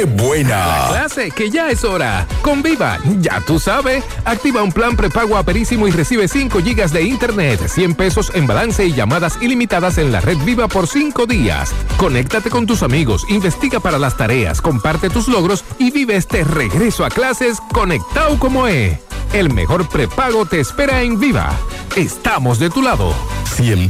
¡Qué buena! La clase, que ya es hora. Con Viva, ya tú sabes. Activa un plan prepago aperísimo y recibe 5 gigas de internet, 100 pesos en balance y llamadas ilimitadas en la red Viva por 5 días. Conéctate con tus amigos, investiga para las tareas, comparte tus logros y vive este regreso a clases conectado como es. El mejor prepago te espera en Viva. Estamos de tu lado. Siempre